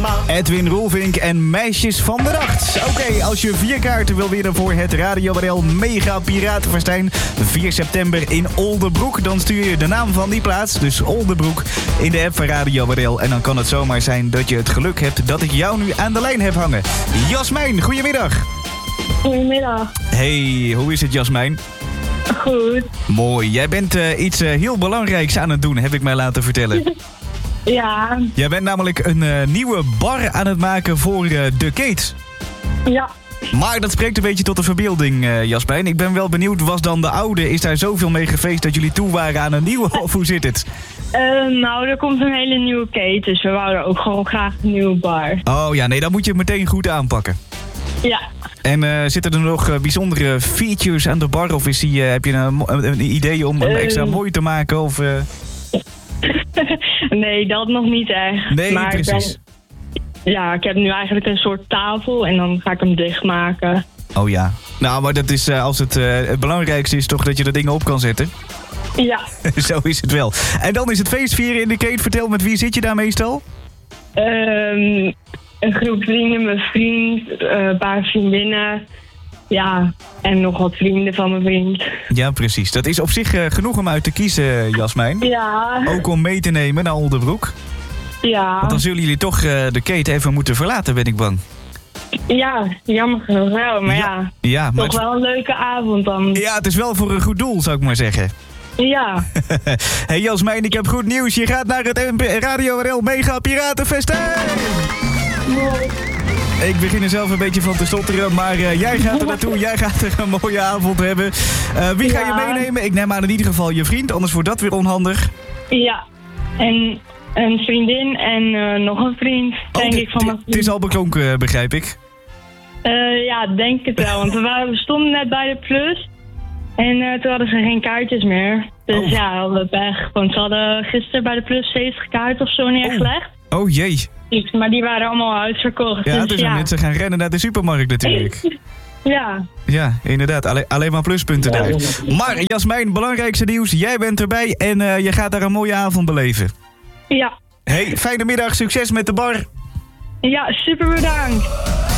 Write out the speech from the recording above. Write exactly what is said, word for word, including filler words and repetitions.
Edwin Roelvink en Meisjes van de Nacht. Oké, okay, als je vier kaarten wil winnen voor het Radio R L Mega Piratenfestijn vier september in Oldebroek, dan stuur je de naam van die plaats, dus Oldebroek, in de app van Radio R L. En dan kan het zomaar zijn dat je het geluk hebt dat ik jou nu aan de lijn heb hangen. Jasmijn, goedemiddag. Goedemiddag. Hey, hoe is het, Jasmijn? Goed. Mooi. Jij bent uh, iets uh, heel belangrijks aan het doen, heb ik mij laten vertellen. Ja. Jij bent namelijk een uh, nieuwe bar aan het maken voor uh, de Kate. Ja. Maar dat spreekt een beetje tot de verbeelding, uh, Jasmijn. Ik ben wel benieuwd, was dan de oude? Is daar zoveel mee gefeest dat jullie toe waren aan een nieuwe? Of hoe zit het? Uh, nou, er komt een hele nieuwe Kate, dus we wouden ook gewoon graag een nieuwe bar. Oh ja, nee, dan moet je het meteen goed aanpakken. Ja. En uh, zitten er nog uh, bijzondere features aan de bar? Of is die, uh, heb je een, een idee om hem uh, extra mooi te maken? Of, uh... nee, dat nog niet echt. Nee, maar precies. Ik ben, ja, ik heb nu eigenlijk een soort tafel en dan ga ik hem dichtmaken. Oh ja. Nou, maar dat is, uh, als het, uh, het belangrijkste is toch dat je er dingen op kan zetten? Ja. Zo is het wel. En dan is het feestvieren in de Kate. Vertel, met wie zit je daar meestal? Um, een groep vrienden, mijn vriend, uh, een paar vriendinnen. Ja, en nog wat vrienden van mijn vriend. Ja, precies. Dat is op zich uh, genoeg om uit te kiezen, Jasmijn. Ja. Ook om mee te nemen naar Oldebroek. Ja. Want dan zullen jullie toch uh, de Kate even moeten verlaten, ben ik bang. Ja, jammer genoeg wel. Maar ja, ja, ja maar toch het... wel een leuke avond dan. Ja, het is wel voor een goed doel, zou ik maar zeggen. Ja. Hey Jasmijn, ik heb goed nieuws. Je gaat naar het Radio R L Mega Piratenfestijn. Mooi. Ik begin er zelf een beetje van te stotteren, maar uh, jij gaat er naartoe. Jij gaat er een mooie avond hebben. Uh, wie ga je ja. meenemen? Ik neem aan in ieder geval je vriend, anders wordt dat weer onhandig. Ja, en een vriendin en uh, nog een vriend, oh, denk ik van mijn vriend. Het is al beklonken, begrijp ik. Uh, ja, denk het wel, want we, waren, we stonden net bij de Plus. En uh, toen hadden ze geen kaartjes meer. Dus oh. ja, hadden we pech. Want ze hadden gisteren bij de Plus zeventig kaarten of zo neergelegd. Oh, oh jee. Maar die waren allemaal uitverkocht. Ja, dus, dus ja. mensen gaan rennen naar de supermarkt natuurlijk. Ja. Ja, inderdaad. Alle, alleen maar pluspunten daar. Maar Jasmijn, belangrijkste nieuws. Jij bent erbij en uh, je gaat daar een mooie avond beleven. Ja. Hey, fijne middag. Succes met de bar. Ja, super bedankt.